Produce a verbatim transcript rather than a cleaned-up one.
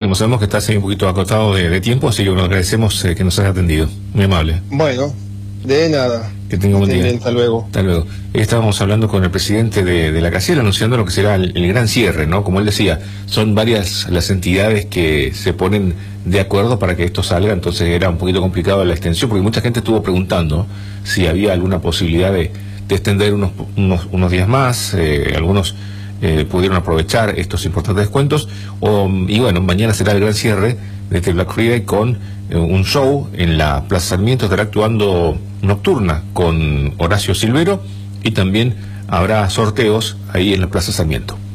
Como sabemos que estás ahí un poquito acotado de, de tiempo, así que bueno, agradecemos eh, que nos hayas atendido. Muy amable. Bueno, de nada. Que tenga un buen día. Bien, hasta luego. Hasta luego. Estábamos hablando con el presidente de, de la casera, anunciando lo que será el, el gran cierre, ¿no? Como él decía, son varias las entidades que se ponen de acuerdo para que esto salga, entonces era un poquito complicado la extensión, porque mucha gente estuvo preguntando si había alguna posibilidad de, de extender unos, unos, unos días más, eh, algunos eh, pudieron aprovechar estos importantes descuentos, o, y bueno, mañana será el gran cierre de este Black Friday con eh, un show en la Plaza Sarmiento, estará actuando Nocturna con Horacio Silvero, y también habrá sorteos ahí en la Plaza Sarmiento.